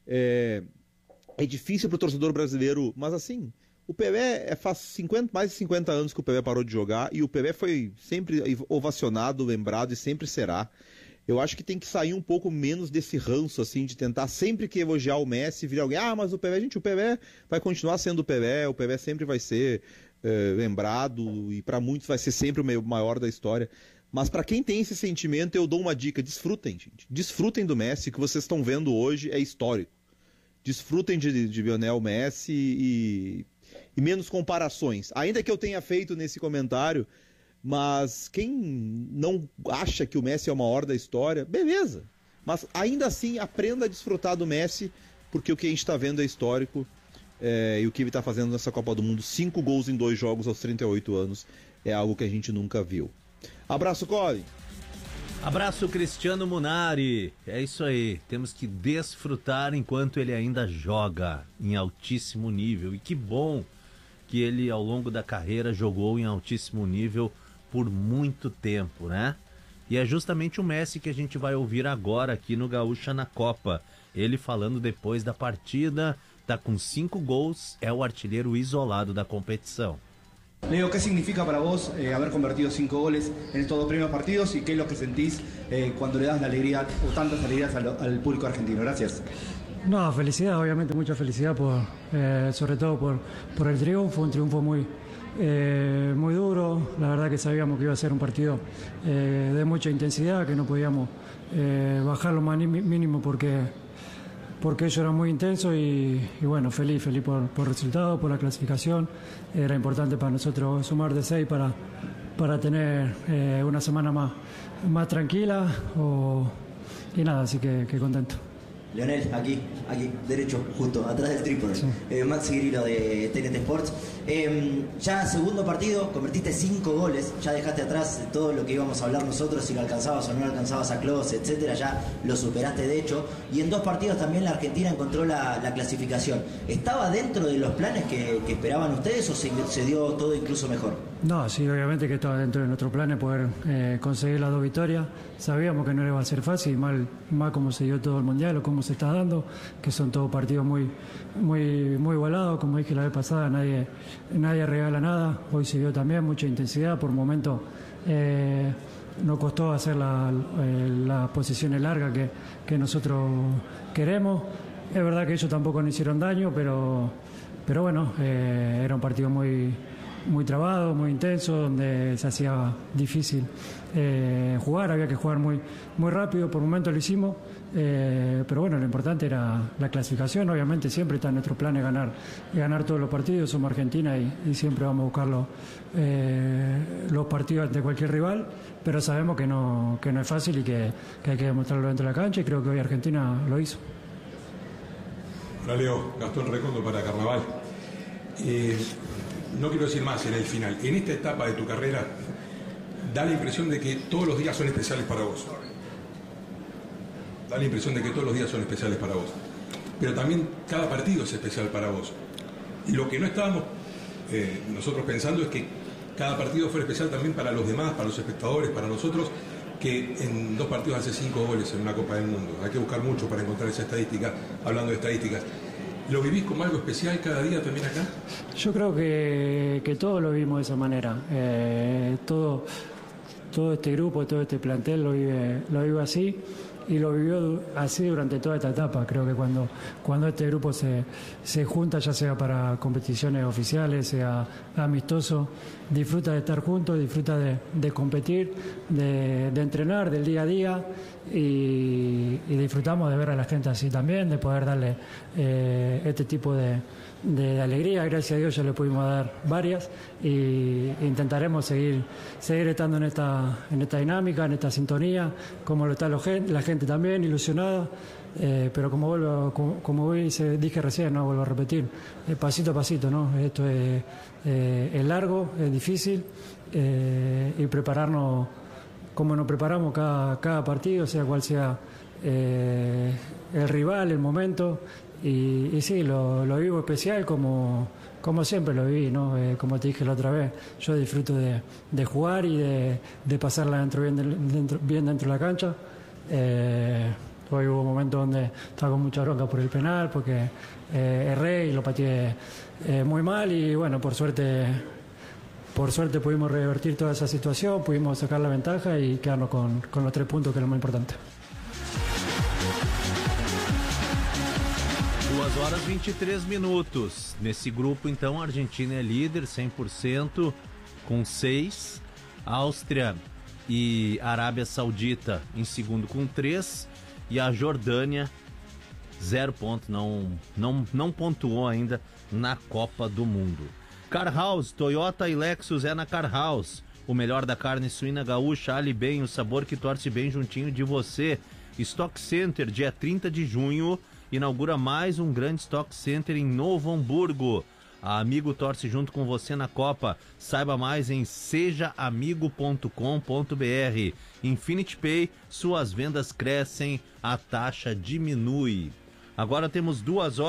é difícil para o torcedor brasileiro, mas assim, o Pelé faz mais de 50 anos que o Pelé parou de jogar, e o Pelé foi sempre ovacionado, lembrado, e sempre será. Eu acho que tem que sair um pouco menos desse ranço, assim, de tentar sempre que elogiar o Messi, vir alguém, mas o Pelé vai continuar sendo o Pelé sempre vai ser lembrado, e para muitos vai ser sempre o maior da história. Mas para quem tem esse sentimento, eu dou uma dica: desfrutem, gente. Desfrutem do Messi, o que vocês estão vendo hoje é histórico. Desfrutem de Lionel Messi e menos comparações. Ainda que eu tenha feito nesse comentário, mas quem não acha que o Messi é o maior da história, beleza. Mas ainda assim, aprenda a desfrutar do Messi, porque o que a gente está vendo é histórico, e o que ele está fazendo nessa Copa do Mundo, 5 gols em 2 jogos aos 38 anos, é algo que a gente nunca viu. Abraço, Colin. Abraço, Cristiano Munari. É isso aí, temos que desfrutar enquanto ele ainda joga em altíssimo nível. E que bom que ele, ao longo da carreira, jogou em altíssimo nível por muito tempo, né? E é justamente o Messi que a gente vai ouvir agora aqui no Gaúcha na Copa. Ele falando depois da partida, está com 5 gols, é o artilheiro isolado da competição. Leo, ¿qué significa para vos haber convertido 5 goles en estos 2 primeros partidos y qué es lo que sentís cuando le das la alegría o tantas alegrías al público argentino? Gracias. No, felicidad, obviamente mucha felicidad sobre todo por el triunfo, un triunfo muy duro. La verdad que sabíamos que iba a ser un partido de mucha intensidad, que no podíamos bajar lo más mínimo porque ello era muy intenso y bueno, feliz por el resultado, por la clasificación. Era importante para nosotros sumar de 6 para tener una semana más tranquila y nada, así que contento. Leonel, aquí, derecho, justo, atrás del trípode. Sí. Maxi Grillo de TNT Sports. Ya segundo partido, convertiste 5 goles, ya dejaste atrás todo lo que íbamos a hablar nosotros, si lo alcanzabas o no alcanzabas a Klose, etcétera, ya lo superaste de hecho. Y en 2 partidos también la Argentina encontró la clasificación. ¿Estaba dentro de los planes que esperaban ustedes o se dio todo incluso mejor? No, sí, obviamente que estaba dentro de nuestros planes poder conseguir las 2 victorias. Sabíamos que no iba a ser fácil, mal como se dio todo el Mundial o cómo se está dando, que son todos partidos muy igualados. Como dije la vez pasada, nadie regala nada. Hoy se vio también mucha intensidad, por momentos nos costó hacer las posiciones largas que nosotros queremos. Es verdad que ellos tampoco nos hicieron daño, pero bueno, era un partido muy trabado, muy intenso, donde se hacía difícil jugar, había que jugar muy rápido, por momentos lo hicimos, pero bueno, lo importante era la clasificación. Obviamente siempre está en nuestros planes ganar todos los partidos, somos Argentina y siempre vamos a buscar los partidos ante cualquier rival, pero sabemos que no es fácil y que hay que demostrarlo dentro de la cancha, y creo que hoy Argentina lo hizo. Hola Leo, Gastón Recondo para Carnaval. No quiero decir más en el final. En esta etapa de tu carrera, da la impresión de que todos los días son especiales para vos. Da la impresión de que todos los días son especiales para vos. Pero también cada partido es especial para vos. Y lo que no estábamos nosotros pensando es que cada partido fuera especial también para los demás, para los espectadores, para nosotros, que en 2 partidos hace 5 goles en una Copa del Mundo. Hay que buscar mucho para encontrar esa estadística, hablando de estadísticas. ¿Lo vivís como algo especial cada día también acá? Yo creo que todos lo vimos de esa manera. Todo este grupo, todo este plantel lo vive así, y lo vivió así durante toda esta etapa. Creo que cuando este grupo se junta, ya sea para competiciones oficiales, sea amistoso, disfruta de estar juntos, disfruta de competir, de entrenar, del día a día, y disfrutamos de ver a la gente así también, de poder darle este tipo de alegría. Gracias a Dios ya le pudimos dar varias, y intentaremos seguir estando en esta dinámica, en esta sintonía, como lo está la gente también ilusionada, pero como dije recién, no vuelvo a repetir, pasito a pasito, ¿no? Esto es largo, es difícil, y prepararnos como nos preparamos cada partido, sea cual sea el rival, el momento. Y sí, lo vivo especial como siempre lo viví, ¿no? Como te dije la otra vez, yo disfruto de jugar y de pasarla bien dentro de la cancha. Hoy hubo momentos donde estaba con mucha bronca por el penal, porque erré y lo pateé muy mal, y bueno, por suerte pudimos revertir toda esa situación, pudimos sacar la ventaja y quedarnos con los 3 puntos, que es lo más importante. 2h23. Nesse grupo, então, a Argentina é líder 100%, com 6. Áustria e Arábia Saudita em segundo com 3. E a Jordânia, 0 ponto, não pontuou ainda na Copa do Mundo. Car House, Toyota e Lexus é na Car House. O melhor da carne suína gaúcha, ali bem, o sabor que torce bem juntinho de você. Stock Center, dia 30 de junho, inaugura mais um grande Stock Center em Novo Hamburgo. A Amigo torce junto com você na Copa. Saiba mais em sejaamigo.com.br. Infinity Pay, suas vendas crescem, a taxa diminui. Agora temos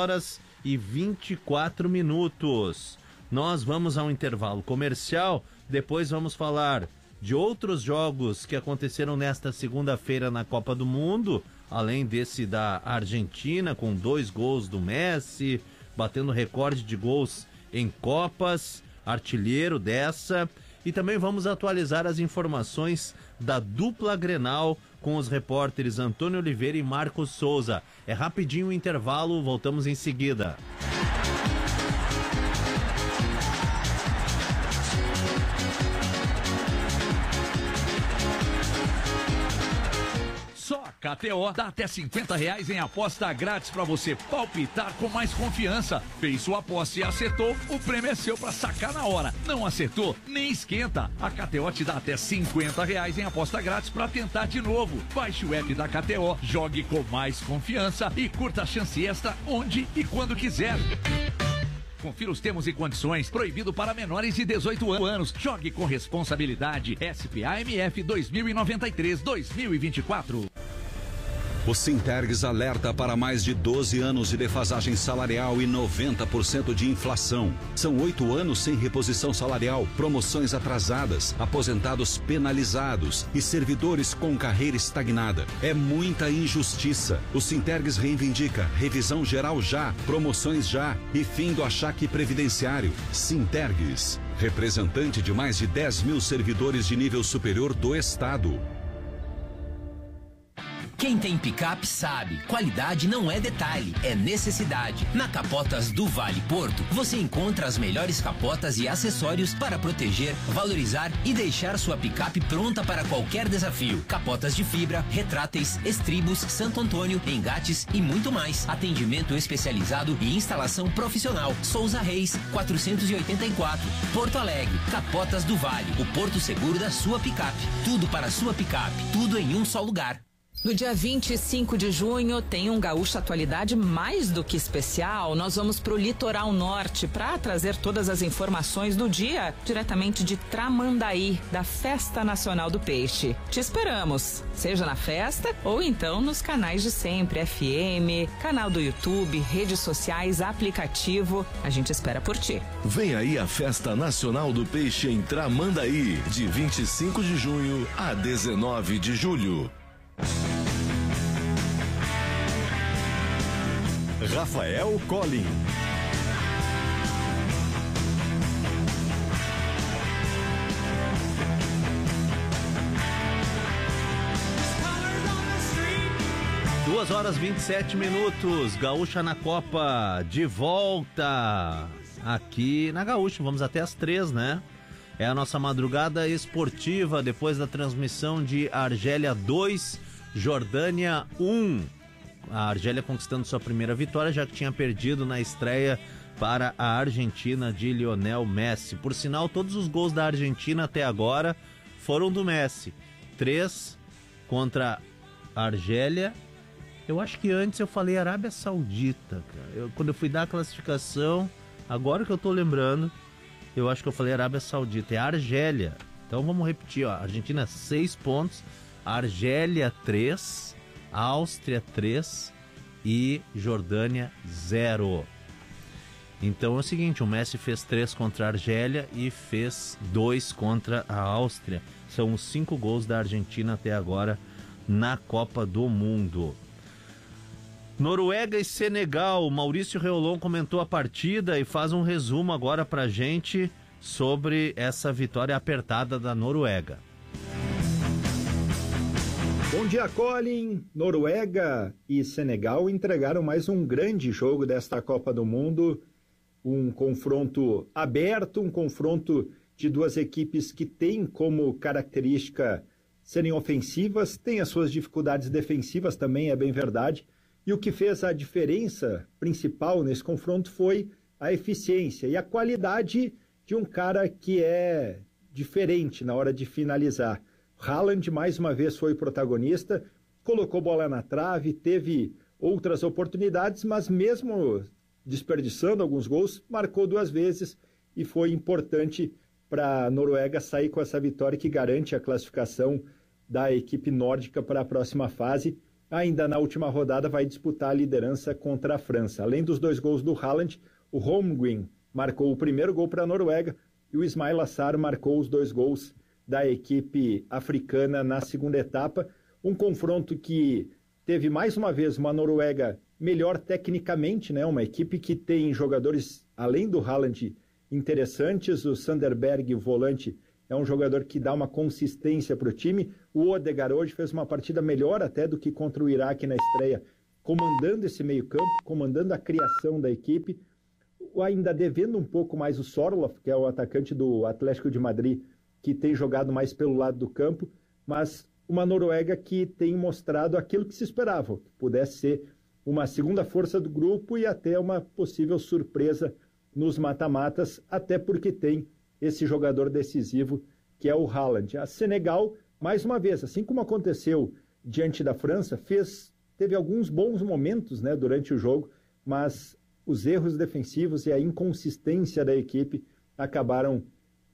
2h24. Nós vamos a um intervalo comercial, depois vamos falar de outros jogos que aconteceram nesta segunda-feira na Copa do Mundo, além desse da Argentina, com 2 gols do Messi, batendo recorde de gols em Copas, artilheiro dessa. E também vamos atualizar as informações da dupla Grenal com os repórteres Antônio Oliveira e Marcos Souza. É rapidinho o intervalo, voltamos em seguida. Só a KTO dá até R$50 em aposta grátis para você palpitar com mais confiança. Fez sua aposta e acertou, o prêmio é seu para sacar na hora. Não acertou? Nem esquenta. A KTO te dá até R$50 em aposta grátis para tentar de novo. Baixe o app da KTO, jogue com mais confiança e curta a chance extra onde e quando quiser. Confira os termos e condições. Proibido para menores de 18 anos. Jogue com responsabilidade. SPAMF 2093-2024. O Sintergs alerta para mais de 12 anos de defasagem salarial e 90% de inflação. São 8 anos sem reposição salarial, promoções atrasadas, aposentados penalizados e servidores com carreira estagnada. É muita injustiça. O Sintergs reivindica revisão geral já, promoções já e fim do achaque previdenciário. Sintergs, representante de mais de 10 mil servidores de nível superior do Estado. Quem tem picape sabe, qualidade não é detalhe, é necessidade. Na Capotas do Vale Porto, você encontra as melhores capotas e acessórios para proteger, valorizar e deixar sua picape pronta para qualquer desafio. Capotas de fibra, retráteis, estribos, Santo Antônio, engates e muito mais. Atendimento especializado e instalação profissional. Souza Reis, 484, Porto Alegre. Capotas do Vale, o porto seguro da sua picape. Tudo para a sua picape, tudo em um só lugar. No dia 25 de junho tem um Gaúcha Atualidade mais do que especial. Nós vamos para o Litoral Norte para trazer todas as informações do dia diretamente de Tramandaí, da Festa Nacional do Peixe. Te esperamos, seja na festa ou então nos canais de sempre, FM, canal do YouTube, redes sociais, aplicativo. A gente espera por ti. Vem aí a Festa Nacional do Peixe em Tramandaí, de 25 de junho a 19 de julho. Rafael Collin. Duas horas 27 minutos. Gaúcha na Copa, de volta aqui na Gaúcha. Vamos até as 3, né? É a nossa madrugada esportiva depois da transmissão de Argélia 2, Jordânia 1. A Argélia conquistando sua primeira vitória, já que tinha perdido na estreia para a Argentina de Lionel Messi. Por sinal, todos os gols da Argentina até agora foram do Messi. 3 contra a Argélia. Eu acho que antes eu falei Arábia Saudita, cara. Quando eu fui dar a classificação, agora que eu tô lembrando, eu acho que eu falei Arábia Saudita, é Argélia. Então vamos repetir, ó. Argentina 6 pontos, Argélia 3, Áustria 3 e Jordânia 0. Então é o seguinte, o Messi fez 3 contra a Argélia e fez 2 contra a Áustria. São os 5 gols da Argentina até agora na Copa do Mundo. Noruega e Senegal, Maurício Reolon comentou a partida e faz um resumo agora pra gente sobre essa vitória apertada da Noruega. Bom dia, Colin. Noruega e Senegal entregaram mais um grande jogo desta Copa do Mundo, um confronto aberto, um confronto de duas equipes que têm como característica serem ofensivas, têm as suas dificuldades defensivas também, é bem verdade. E o que fez a diferença principal nesse confronto foi a eficiência e a qualidade de um cara que é diferente na hora de finalizar. Haaland, mais uma vez, foi protagonista, colocou bola na trave, teve outras oportunidades, mas mesmo desperdiçando alguns gols, marcou 2 vezes e foi importante para a Noruega sair com essa vitória que garante a classificação da equipe nórdica para a próxima fase. Ainda na última rodada vai disputar a liderança contra a França. Além dos 2 gols do Haaland, o Holmgren marcou o primeiro gol para a Noruega e o Ismail Assar marcou os 2 gols da equipe africana na segunda etapa. Um confronto que teve mais uma vez uma Noruega melhor tecnicamente, né? Uma equipe que tem jogadores, além do Haaland, interessantes. O Sanderberg, o volante, é um jogador que dá uma consistência para o time. O Odegaard hoje fez uma partida melhor até do que contra o Iraque na estreia, comandando esse meio-campo, comandando a criação da equipe. Ainda devendo um pouco mais o Sorloth, que é o atacante do Atlético de Madrid, que tem jogado mais pelo lado do campo, mas uma Noruega que tem mostrado aquilo que se esperava, que pudesse ser uma segunda força do grupo e até uma possível surpresa nos mata-matas, até porque tem esse jogador decisivo que é o Haaland. A Senegal, mais uma vez, assim como aconteceu diante da França, teve alguns bons momentos, né, durante o jogo, mas os erros defensivos e a inconsistência da equipe acabaram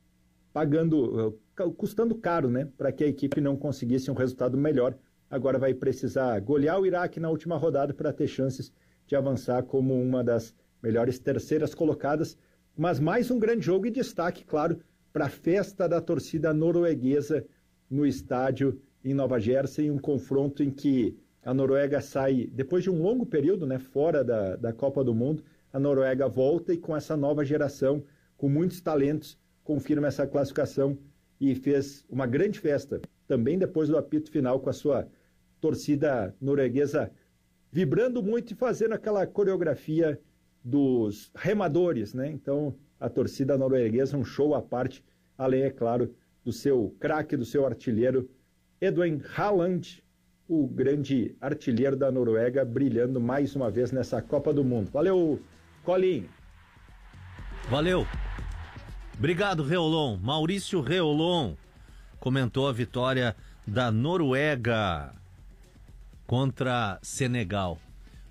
custando caro, né, para que a equipe não conseguisse um resultado melhor. Agora vai precisar golear o Iraque na última rodada para ter chances de avançar como uma das melhores terceiras colocadas. Mas mais um grande jogo e destaque, claro, para a festa da torcida norueguesa no estádio em Nova Jersey, um confronto em que a Noruega sai, depois de um longo período, né, fora da Copa do Mundo, a Noruega volta e com essa nova geração, com muitos talentos, confirma essa classificação e fez uma grande festa, também depois do apito final, com a sua torcida norueguesa vibrando muito e fazendo aquela coreografia dos remadores, né? Então, a torcida norueguesa, um show à parte, além, é claro, do seu craque, do seu artilheiro, Erling Haaland, o grande artilheiro da Noruega, brilhando mais uma vez nessa Copa do Mundo. Valeu, Colin. Valeu. Obrigado, Reolon. Maurício Reolon comentou a vitória da Noruega contra Senegal.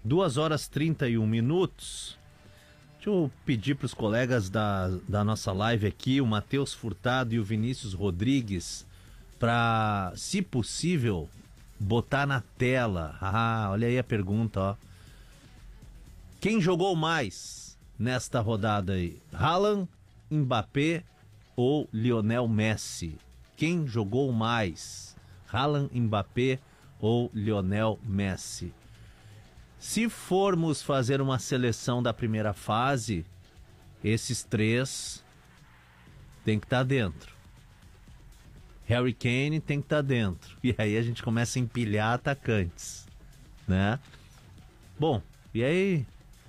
2h31. Deixa eu pedir para os colegas da nossa live aqui, o Matheus Furtado e o Vinícius Rodrigues, para, se possível, botar na tela. Ah, olha aí a pergunta, ó. Quem jogou mais nesta rodada aí? Haaland, Mbappé ou Lionel Messi? Quem jogou mais? Haaland, Mbappé ou Lionel Messi? Se formos fazer uma seleção da primeira fase, esses três tem que estar dentro. Harry Kane tem que estar dentro. E aí a gente começa a empilhar atacantes, né? Bom, e aí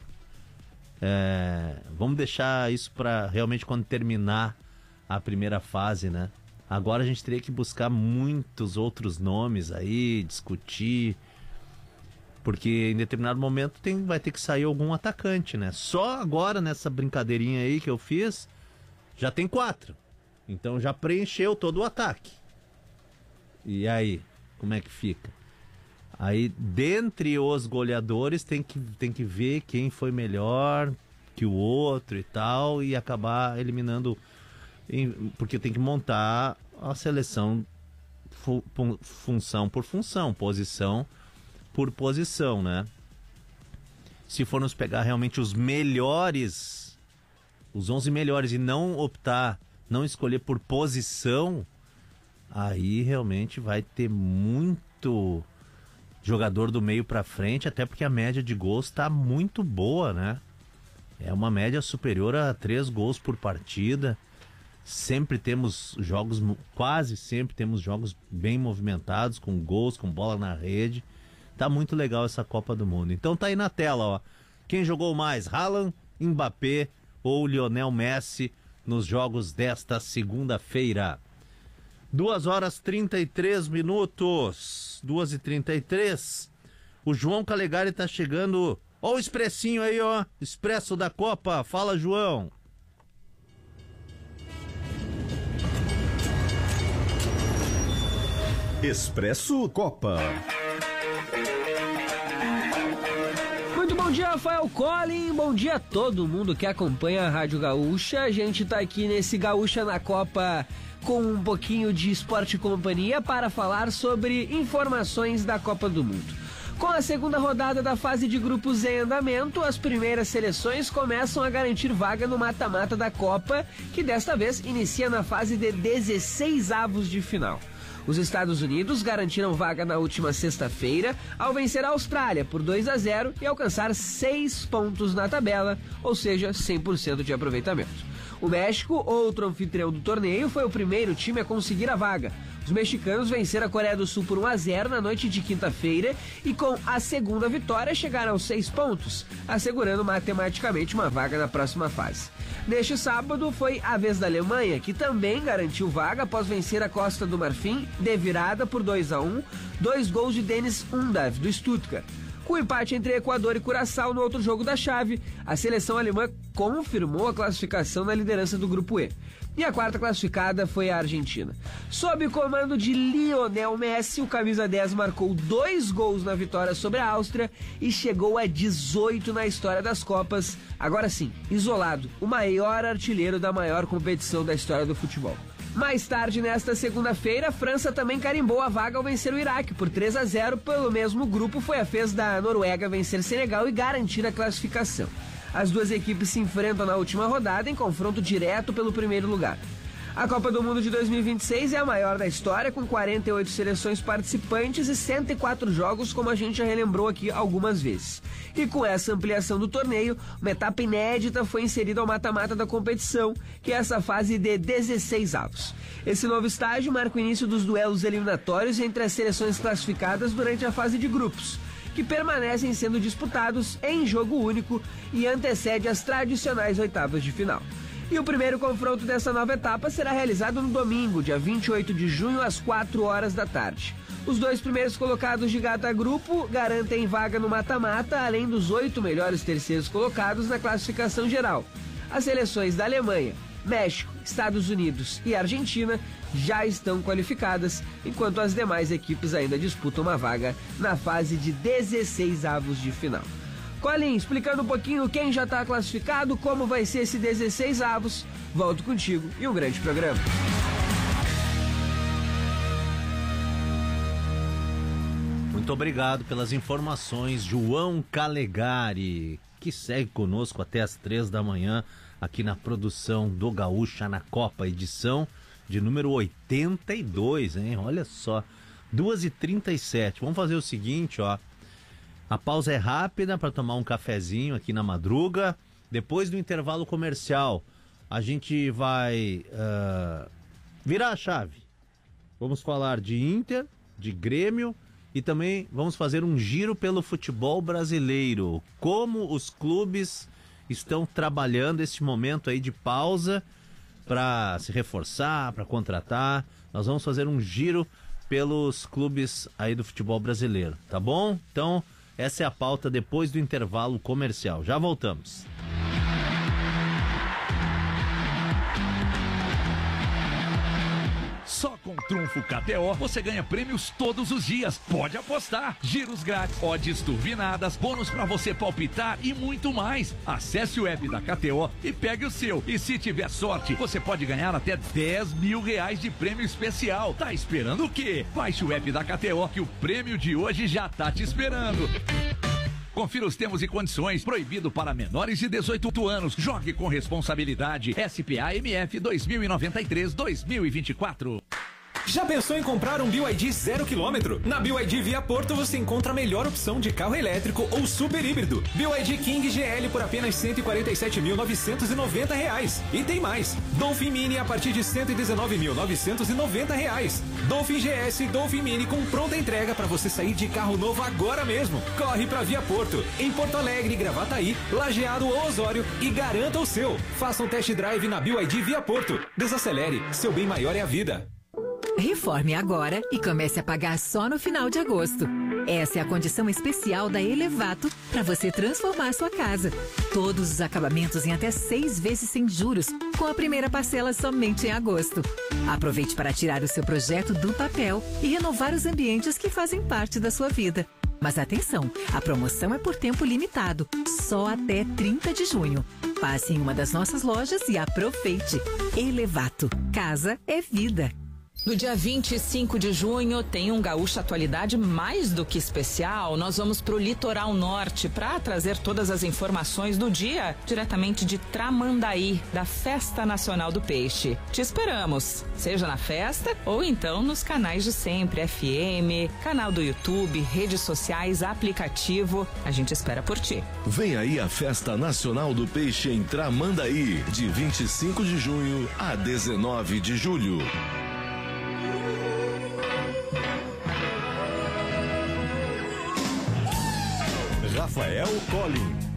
vamos deixar isso para realmente quando terminar a primeira fase, né? Agora a gente teria que buscar muitos outros nomes aí, discutir, porque em determinado momento vai ter que sair algum atacante, né? Só agora nessa brincadeirinha aí que eu fiz, já tem 4. Então já preencheu todo o ataque. E aí, como é que fica? Aí, dentre os goleadores, tem que ver quem foi melhor que o outro e tal, e acabar eliminando, porque tem que montar a seleção função por função, posição por posição, né? Se formos pegar realmente os melhores, os 11 melhores, e não escolher por posição, aí realmente vai ter muito jogador do meio pra frente, até porque a média de gols tá muito boa, né? É uma média superior a 3 gols por partida. Sempre temos jogos, quase sempre temos jogos bem movimentados, com gols, com bola na rede. Tá muito legal essa Copa do Mundo. Então tá aí na tela, ó. Quem jogou mais? Haaland, Mbappé ou Lionel Messi nos jogos desta segunda-feira? 2h33. 2h33. O João Calegari tá chegando. Ó o expressinho aí, ó. Expresso da Copa. Fala, João. Expresso Copa. Muito bom dia, Rafael Collin. Bom dia a todo mundo que acompanha a Rádio Gaúcha. A gente tá aqui nesse Gaúcha na Copa com um pouquinho de esporte e companhia para falar sobre informações da Copa do Mundo. Com a segunda rodada da fase de grupos em andamento, as primeiras seleções começam a garantir vaga no mata-mata da Copa, que desta vez inicia na fase de 16avos de final. Os Estados Unidos garantiram vaga na última sexta-feira ao vencer a Austrália por 2-0 e alcançar 6 pontos na tabela, ou seja, 100% de aproveitamento. O México, outro anfitrião do torneio, foi o primeiro time a conseguir a vaga. Os mexicanos venceram a Coreia do Sul por 1-0 na noite de quinta-feira e com a segunda vitória chegaram aos 6 pontos, assegurando matematicamente uma vaga na próxima fase. Neste sábado foi a vez da Alemanha, que também garantiu vaga após vencer a Costa do Marfim de virada por 2-1, 2 gols de Dennis Undav, do Stuttgart. Com o empate entre Equador e Curaçao no outro jogo da chave, a seleção alemã confirmou a classificação na liderança do Grupo E. E a quarta classificada foi a Argentina. Sob o comando de Lionel Messi, o camisa 10 marcou 2 gols na vitória sobre a Áustria e chegou a 18 na história das Copas. Agora sim, isolado, o maior artilheiro da maior competição da história do futebol. Mais tarde, nesta segunda-feira, a França também carimbou a vaga ao vencer o Iraque por 3-0. Pelo mesmo grupo, foi a vez da Noruega vencer Senegal e garantir a classificação. As duas equipes se enfrentam na última rodada em confronto direto pelo primeiro lugar. A Copa do Mundo de 2026 é a maior da história, com 48 seleções participantes e 104 jogos, como a gente já relembrou aqui algumas vezes. E com essa ampliação do torneio, uma etapa inédita foi inserida ao mata-mata da competição, que é essa fase de 16 avos. Esse novo estágio marca o início dos duelos eliminatórios entre as seleções classificadas durante a fase de grupos, que permanecem sendo disputados em jogo único e antecede as tradicionais oitavas de final. E o primeiro confronto dessa nova etapa será realizado no domingo, dia 28 de junho, às 4 horas da tarde. Os 2 primeiros colocados de cada grupo garantem vaga no mata-mata, além dos 8 melhores terceiros colocados na classificação geral. As seleções da Alemanha, México, Estados Unidos e Argentina já estão qualificadas, enquanto as demais equipes ainda disputam uma vaga na fase de 16 avos de final. Colin, explicando um pouquinho quem já está classificado, como vai ser esse 16 avos. Volto contigo e um grande programa. Muito obrigado pelas informações, João Calegari, que segue conosco até as 3 da manhã aqui na produção do Gaúcha na Copa, edição de número 82, hein? Olha só, 2h37. Vamos fazer o seguinte, ó. A pausa é rápida para tomar um cafezinho aqui na madruga. Depois do intervalo comercial, a gente vai virar a chave. Vamos falar de Inter, de Grêmio e também vamos fazer um giro pelo futebol brasileiro. Como os clubes estão trabalhando esse momento aí de pausa para se reforçar, para contratar. Nós vamos fazer um giro pelos clubes aí do futebol brasileiro, tá bom? Então, essa é a pauta depois do intervalo comercial. Já voltamos. Só com Trunfo KTO você ganha prêmios todos os dias. Pode apostar. Giros grátis, odds turbinadas, bônus pra você palpitar e muito mais. Acesse o app da KTO e pegue o seu. E se tiver sorte, você pode ganhar até R$10 mil de prêmio especial. Tá esperando o quê? Baixe o app da KTO que o prêmio de hoje já tá te esperando. Confira os termos e condições. Proibido para menores de 18 anos. Jogue com responsabilidade. SPA-MF 2093-2024. Já pensou em comprar um BYD 0 km? Na BYD Via Porto você encontra a melhor opção de carro elétrico ou super híbrido. BYD King GL por apenas R$ 147.990. E tem mais. Dolphin Mini a partir de R$ 119.990. Dolphin GS e Dolphin Mini com pronta entrega para você sair de carro novo agora mesmo. Corre para Via Porto, em Porto Alegre, Gravataí, Lajeado ou Osório e garanta o seu. Faça um test drive na BYD Via Porto. Desacelere, seu bem maior é a vida. Reforme agora e comece a pagar só no final de agosto. Essa é a condição especial da Elevato para você transformar sua casa. Todos os acabamentos em até 6 vezes sem juros, com a primeira parcela somente em agosto. Aproveite para tirar o seu projeto do papel e renovar os ambientes que fazem parte da sua vida. Mas atenção, a promoção é por tempo limitado, só até 30 de junho. Passe em uma das nossas lojas e aproveite. Elevato. Casa é vida. No dia 25 de junho tem um Gaúcha Atualidade mais do que especial. Nós vamos para o litoral norte para trazer todas as informações do dia diretamente de Tramandaí, da Festa Nacional do Peixe. Te esperamos, seja na festa ou então nos canais de sempre, FM, canal do YouTube, redes sociais, aplicativo. A gente espera por ti. Vem aí a Festa Nacional do Peixe em Tramandaí, de 25 de junho a 19 de julho. Rafael Collin.